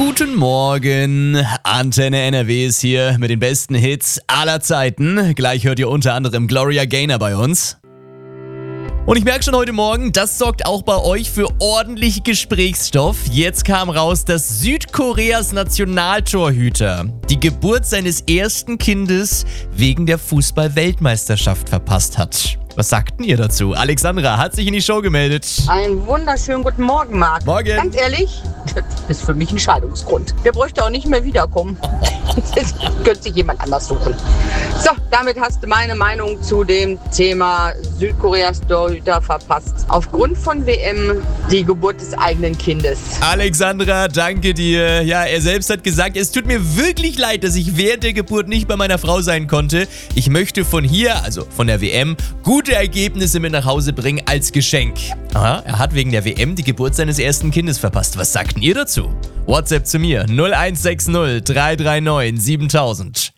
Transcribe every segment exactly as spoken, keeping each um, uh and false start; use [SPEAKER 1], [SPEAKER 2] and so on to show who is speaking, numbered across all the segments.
[SPEAKER 1] Guten Morgen, Antenne N R W ist hier mit den besten Hits aller Zeiten. Gleich hört ihr unter anderem Gloria Gaynor bei uns. Und ich merke schon heute Morgen, das sorgt auch bei euch für ordentlich Gesprächsstoff. Jetzt kam raus, dass Südkoreas Nationaltorhüter die Geburt seines ersten Kindes wegen der Fußball-Weltmeisterschaft verpasst hat. Was sagten ihr dazu? Alexandra hat sich in die Show gemeldet.
[SPEAKER 2] Einen wunderschönen guten Morgen, Marc.
[SPEAKER 1] Morgen.
[SPEAKER 2] Ganz ehrlich, das ist für mich ein Scheidungsgrund. Der bräuchte auch nicht mehr wiederkommen. Das könnte sich jemand anders suchen. So, damit hast du meine Meinung zu dem Thema Südkoreas Torhüter verpasst. Aufgrund von W M die Geburt des eigenen Kindes.
[SPEAKER 1] Alexandra, danke dir. Ja, er selbst hat gesagt, es tut mir wirklich leid, dass ich während der Geburt nicht bei meiner Frau sein konnte. Ich möchte von hier, also von der W M, gute Ergebnisse mit nach Hause bringen als Geschenk. Aha, er hat wegen der W M die Geburt seines ersten Kindes verpasst. Was sagten ihr dazu? WhatsApp zu mir null eins sechs null drei drei neun siebentausend.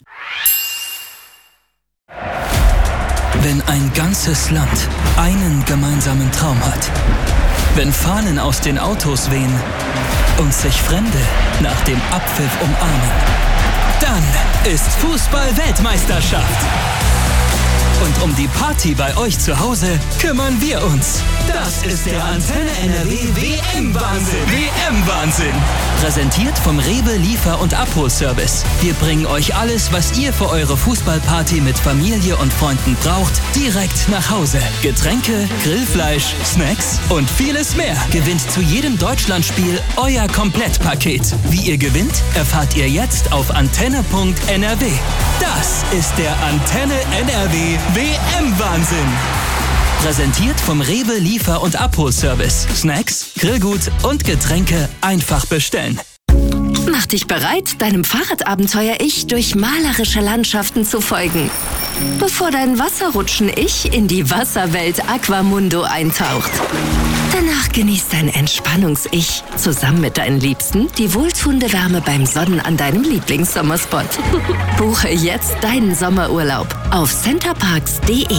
[SPEAKER 3] Wenn ein ganzes Land einen gemeinsamen Traum hat, wenn Fahnen aus den Autos wehen und sich Fremde nach dem Abpfiff umarmen, dann ist Fußball-Weltmeisterschaft. Und um die Party bei euch zu Hause kümmern wir uns. Das ist der Antenne N R W W M-Wahnsinn. W M-Wahnsinn. Präsentiert vom Rewe Liefer- und Abholservice. Wir bringen euch alles, was ihr für eure Fußballparty mit Familie und Freunden braucht, direkt nach Hause. Getränke, Grillfleisch, Snacks und vieles mehr. Gewinnt zu jedem Deutschlandspiel euer Komplettpaket. Wie ihr gewinnt, erfahrt ihr jetzt auf antenne punkt n r w. Das ist der Antenne N R W W M-Wahnsinn. Präsentiert vom Rewe Liefer- und Abholservice. Snacks, Grillgut und Getränke einfach bestellen.
[SPEAKER 4] Mach dich bereit, deinem Fahrradabenteuer-Ich durch malerische Landschaften zu folgen. Bevor dein Wasserrutschen-Ich in die Wasserwelt Aquamundo eintaucht. Danach genießt dein Entspannungs-Ich zusammen mit deinen Liebsten die wohltuende Wärme beim Sonnen an deinem Lieblingssommerspot. Buche jetzt deinen Sommerurlaub auf centerparks punkt de.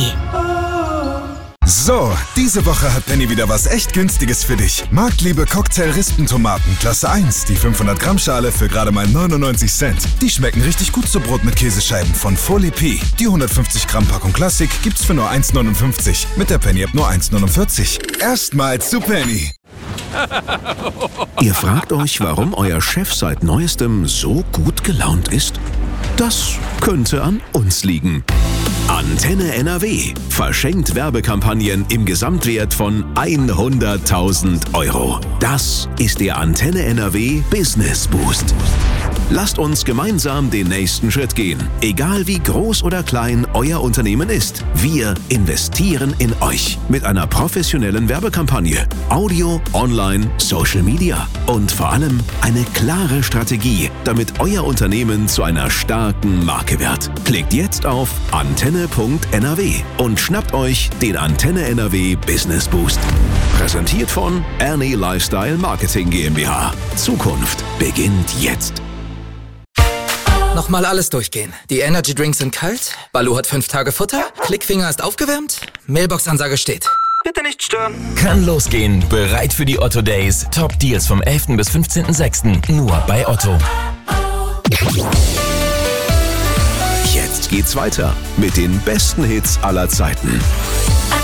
[SPEAKER 5] So, diese Woche hat Penny wieder was echt Günstiges für dich. Marktliebe Cocktail-Rispentomaten Klasse eins, die fünfhundert Gramm Schale für gerade mal neunundneunzig Cent. Die schmecken richtig gut zu Brot mit Käsescheiben von Folie P. Die hundertfünfzig Gramm Packung Klassik gibt's für nur eins neunundfünfzig. Mit der Penny-App nur eins neunundvierzig. Erstmals zu Penny.
[SPEAKER 6] Ihr fragt euch, warum euer Chef seit Neuestem so gut gelaunt ist? Das könnte an uns liegen. Antenne N R W verschenkt Werbekampagnen im Gesamtwert von hunderttausend Euro. Das ist der Antenne N R W Business Boost. Lasst uns gemeinsam den nächsten Schritt gehen. Egal wie groß oder klein euer Unternehmen ist, wir investieren in euch mit einer professionellen Werbekampagne, Audio, Online, Social Media und vor allem eine klare Strategie, damit euer Unternehmen zu einer starken Marke wird. Klickt jetzt auf antenne punkt n r w und schnappt euch den Antenne N R W Business Boost. Präsentiert von Ernie Lifestyle Marketing GmbH. Zukunft beginnt jetzt.
[SPEAKER 7] Nochmal alles durchgehen. Die Energy Drinks sind kalt, Baloo hat fünf Tage Futter, Klickfinger ist aufgewärmt, Mailbox-Ansage steht. Bitte nicht stören.
[SPEAKER 8] Kann losgehen. Bereit für die Otto Days. Top Deals vom elften bis fünfzehnten sechsten Nur bei Otto.
[SPEAKER 6] Jetzt geht's weiter mit den besten Hits aller Zeiten.